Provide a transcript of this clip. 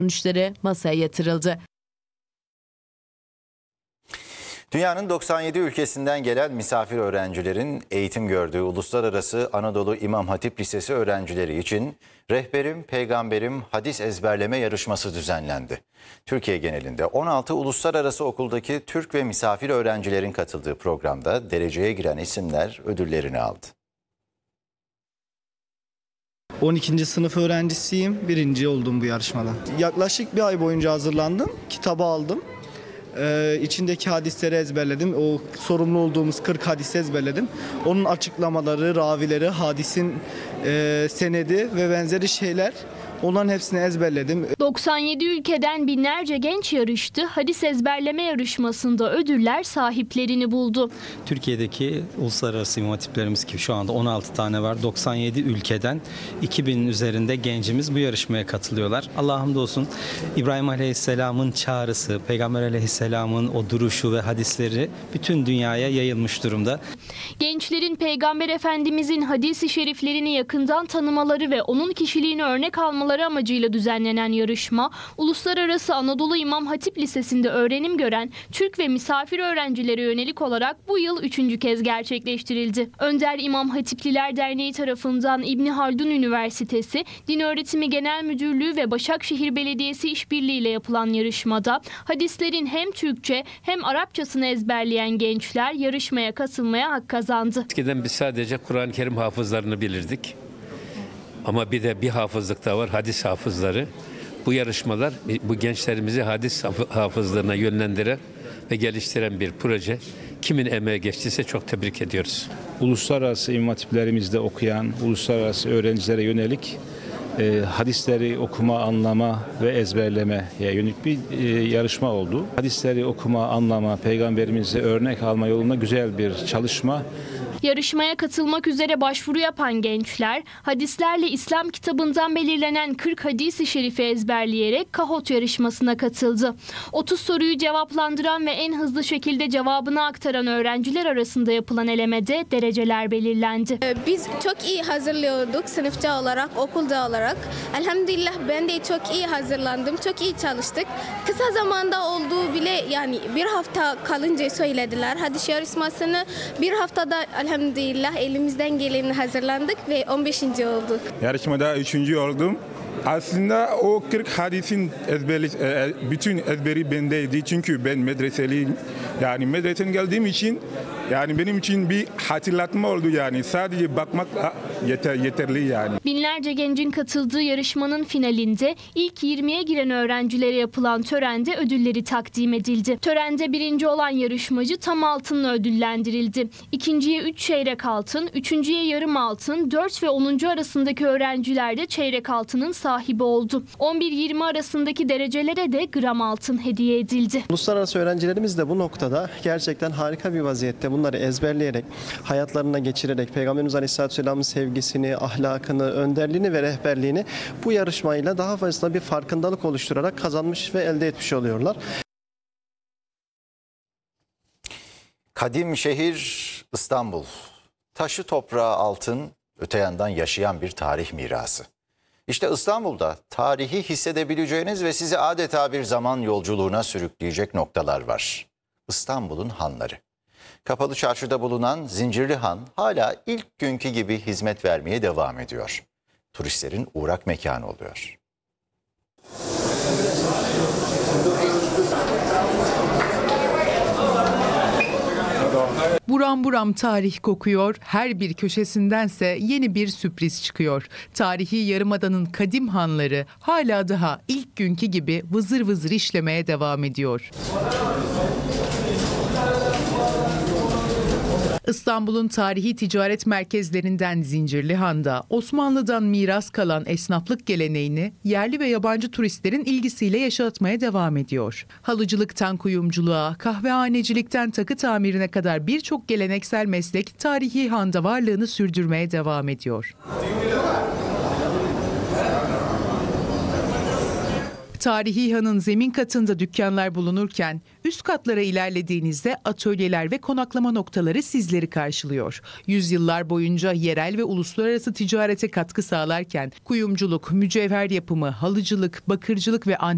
Sonuçları masaya yatırıldı. Dünyanın 97 ülkesinden gelen misafir öğrencilerin eğitim gördüğü Uluslararası Anadolu İmam Hatip Lisesi öğrencileri için Rehberim Peygamberim Hadis Ezberleme Yarışması düzenlendi. Türkiye genelinde 16 uluslararası okuldaki Türk ve misafir öğrencilerin katıldığı programda dereceye giren isimler ödüllerini aldı. 12. sınıf öğrencisiyim. Birinci oldum bu yarışmada. Yaklaşık bir ay boyunca hazırlandım. Kitabı aldım. İçindeki hadisleri ezberledim. O sorumlu olduğumuz 40 hadisi ezberledim. Onun açıklamaları, ravileri, hadisin senedi ve benzeri şeyler. Onların hepsini ezberledim. 97 ülkeden binlerce genç yarıştı. Hadis ezberleme yarışmasında ödüller sahiplerini buldu. Türkiye'deki uluslararası imam hatiplerimiz ki şu anda 16 tane var. 97 ülkeden 2000'in üzerinde gencimiz bu yarışmaya katılıyorlar. Allah'a hamdolsun İbrahim Aleyhisselam'ın çağrısı, Peygamber Aleyhisselam'ın o duruşu ve hadisleri bütün dünyaya yayılmış durumda. Gençlerin Peygamber Efendimizin hadis-i şeriflerini yakından tanımaları ve onun kişiliğini örnek almaları amacıyla düzenlenen yarışma, Uluslararası Anadolu İmam Hatip Lisesi'nde öğrenim gören Türk ve misafir öğrencilere yönelik olarak bu yıl 3. kez gerçekleştirildi. Önder İmam Hatipliler Derneği tarafından İbni Haldun Üniversitesi, Din Öğretimi Genel Müdürlüğü ve Başakşehir Belediyesi işbirliğiyle yapılan yarışmada hadislerin hem Türkçe hem Arapçasını ezberleyen gençler yarışmaya katılmaya hak kazandı. Eskiden biz sadece Kur'an-ı Kerim hafızlarını bilirdik. Ama bir de bir hafızlık da var, hadis hafızları. Bu yarışmalar bu gençlerimizi hadis hafızlarına yönlendiren ve geliştiren bir proje. Kimin emeği geçtiyse çok tebrik ediyoruz. Uluslararası imam hatiplerimizde okuyan uluslararası öğrencilere yönelik hadisleri okuma, anlama ve ezberlemeye yönelik bir yarışma oldu. Hadisleri okuma, anlama, peygamberimize örnek alma yolunda güzel bir çalışma. Yarışmaya katılmak üzere başvuru yapan gençler, hadislerle İslam kitabından belirlenen 40 hadis-i şerifi ezberleyerek Kahot yarışmasına katıldı. 30 soruyu cevaplandıran ve en hızlı şekilde cevabını aktaran öğrenciler arasında yapılan elemede dereceler belirlendi. Biz çok iyi hazırlıyorduk sınıfça olarak, okulda olarak. Elhamdülillah ben de çok iyi hazırlandım, çok iyi çalıştık. Kısa zamanda olduğu bile yani bir hafta kalınca söylediler. Hadis yarışmasını bir haftada elhamdülillah elimizden geleni hazırlandık ve 15. olduk. Yarışmada 3. oldum. Aslında o 40 hadisin bütün ezberi bendeydi. Çünkü ben medreseliyim. Yani medreseden geldiğim için yani benim için bir hatırlatma oldu yani. Sadece bakmakla yeterli yani. Binlerce gencin katıldığı yarışmanın finalinde ilk 20'ye giren öğrencilere yapılan törende ödülleri takdim edildi. Törende birinci olan yarışmacı tam altınla ödüllendirildi. İkinciye 3 çeyrek altın, üçüncüye yarım altın, 4 ve 10. arasındaki öğrenciler de çeyrek altının sahibi oldu. 11-20 arasındaki derecelere de gram altın hediye edildi. Uluslararası öğrencilerimiz de bu noktada gerçekten harika bir vaziyette bunları ezberleyerek, hayatlarına geçirerek Peygamberimiz Aleyhisselatü Vesselam'ın sevgisini, ahlakını, önderliğini ve rehberliğini bu yarışmayla daha fazla bir farkındalık oluşturarak kazanmış ve elde etmiş oluyorlar. Kadim şehir İstanbul. Taşı toprağı altın, öte yandan yaşayan bir tarih mirası. İşte İstanbul'da tarihi hissedebileceğiniz ve sizi adeta bir zaman yolculuğuna sürükleyecek noktalar var. İstanbul'un hanları. Kapalı Çarşı'da bulunan Zincirli Han hala ilk günkü gibi hizmet vermeye devam ediyor. Turistlerin uğrak mekanı oluyor. Buram buram tarih kokuyor, her bir köşesindense yeni bir sürpriz çıkıyor. Tarihi Yarımada'nın kadim hanları hala daha ilk günkü gibi vızır vızır işlemeye devam ediyor. İstanbul'un tarihi ticaret merkezlerinden Zincirli Han'da Osmanlı'dan miras kalan esnaflık geleneğini yerli ve yabancı turistlerin ilgisiyle yaşatmaya devam ediyor. Halıcılıktan kuyumculuğa, kahvehanecilikten takı tamirine kadar birçok geleneksel meslek tarihi Han'da varlığını sürdürmeye devam ediyor. Tarihi Han'ın zemin katında dükkanlar bulunurken üst katlara ilerlediğinizde atölyeler ve konaklama noktaları sizleri karşılıyor. Yüzyıllar boyunca yerel ve uluslararası ticarete katkı sağlarken kuyumculuk, mücevher yapımı, halıcılık, bakırcılık ve antik